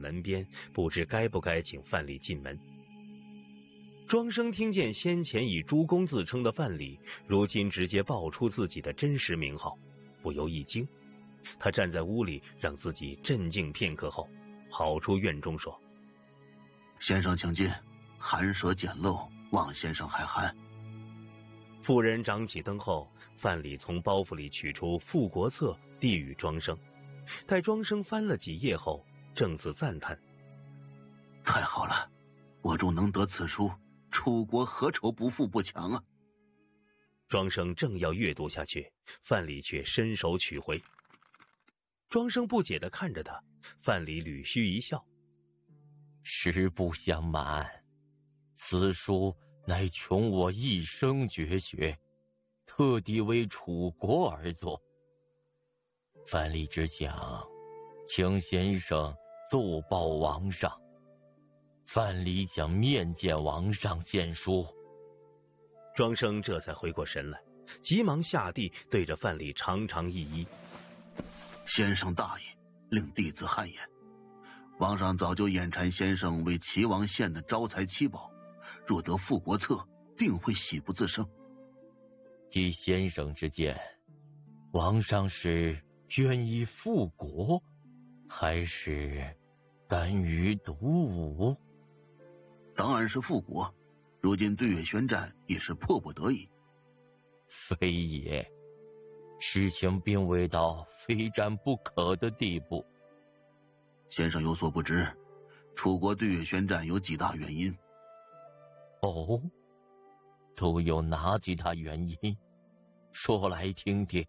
门边，不知该不该请范蠡进门。庄生听见先前以诸公自称的范蠡，如今直接报出自己的真实名号，不由一惊。他站在屋里，让自己镇静片刻后，跑出院中说：“ 先生请进，寒舍简陋，望先生海涵。” 妇人掌起灯后，范蠡从包袱里取出《复国策》，递与庄生。待庄生翻了几页后，正自赞叹：“ 太好了，我终能得此书，楚国何愁不富不强啊！” 庄生正要阅读下去，范蠡却伸手取回。庄生不解地看着他，范蠡捋须一笑：“ 实不相瞒，此书乃穷我一生绝学，特地为楚国而作。范蠡只想请先生奏报王上。范蠡想面见王上献书。” 庄生这才回过神来，急忙下地对着范蠡长长一揖：“ 先生大爷，令弟子汗颜。王上早就眼馋先生为齐王献的招财七宝，若得复国策，定会喜不自胜。 依先生之见，王上是愿意复国，还是甘于独武？”“ 当然是复国，如今对越宣战也是迫不得已。”“ 非也，事情并未到非战不可的地步。”“ 先生有所不知，楚国对越宣战有几大原因。”“ 哦，都有哪几大原因？说来听听。”“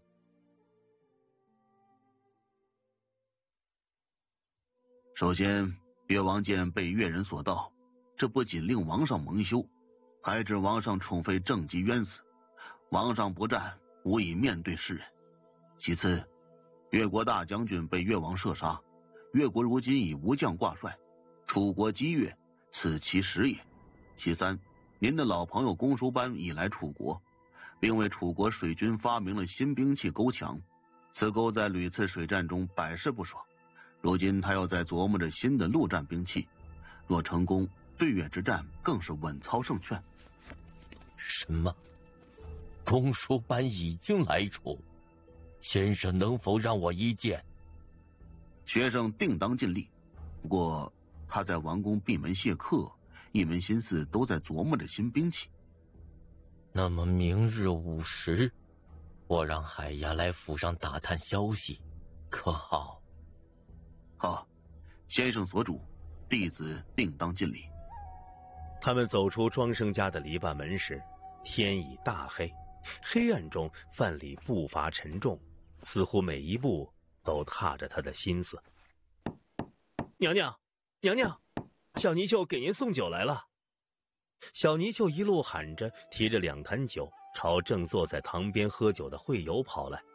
首先，越王建被越人所盗，这不仅令王上蒙羞，还致王上宠妃郑及冤死。王上不战，无以面对世人。其次，越国大将军被越王射杀，越国如今已无将挂帅，楚国击越，此其实也。其三，您的老朋友公输班已来楚国，并为楚国水军发明了新兵器钩墙，此钩在屡次水战中百试不爽。如今他又在琢磨着新的陆战兵器，若成功，对越之战更是稳操胜券。”“ 什么？公输班已经来楚？先生能否让我一见？”“ 学生定当尽力，不过他在王宫闭门谢客，一门心思都在琢磨着新兵器。”“ 那么明日午时，我让海牙来府上打探消息，可好？”“ 好，先生所嘱，弟子定当尽力。” 他们走出庄生家的篱笆门时，天已大黑。黑暗中，范蠡步伐沉重，似乎每一步都踏着他的心思。“娘娘，娘娘，小泥鳅给您送酒来了。”小泥鳅一路喊着，提着2坛酒，朝正坐在堂边喝酒的会友跑来。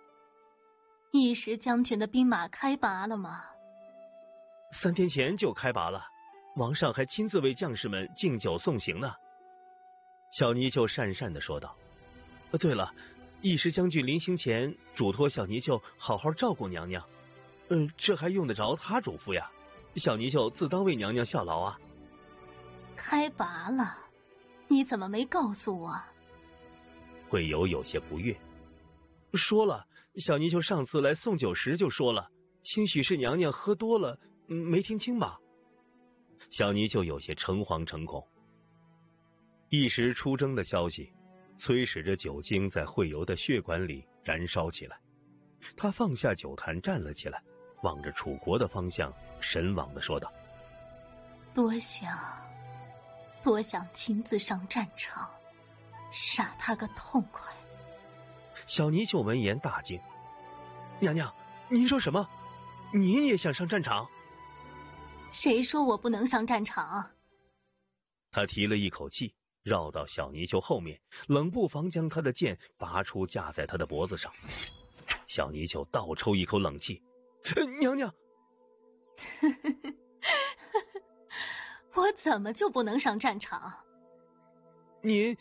“义时将军的兵马开拔了吗 ？”“3天前就开拔了，王上还亲自为将士们敬酒送行呢。”小泥鳅讪讪地说道。“对了，义时将军临行前嘱托小泥鳅好好照顾娘娘，这还用得着他嘱咐呀？小泥鳅自当为娘娘效劳啊。”“ 开拔了？你怎么没告诉我？” 会友有些不悦。“说了，小泥鳅上次来送酒时就说了，兴许是娘娘喝多了，没听清吧？”小泥鳅有些诚惶诚恐。一时出征的消息催使着酒精在会友的血管里燃烧起来。他放下酒坛，站了起来，望着楚国的方向，神往地说道：“ 多想亲自上战场，杀他个痛快。” 小泥鳅闻言大惊：“娘娘，您说什么？您也想上战场？”“ 谁说我不能上战场？” 他提了一口气，绕到小泥鳅后面，冷不防将他的剑拔出，架在他的脖子上。小泥鳅倒抽一口冷气：“娘娘！”“ 我怎么就不能上战场？”“ 您……”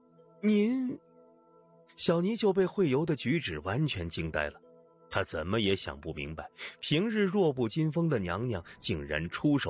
小泥鳅被会游的举止完全惊呆了，他怎么也想不明白，平日弱不禁风的娘娘竟然出手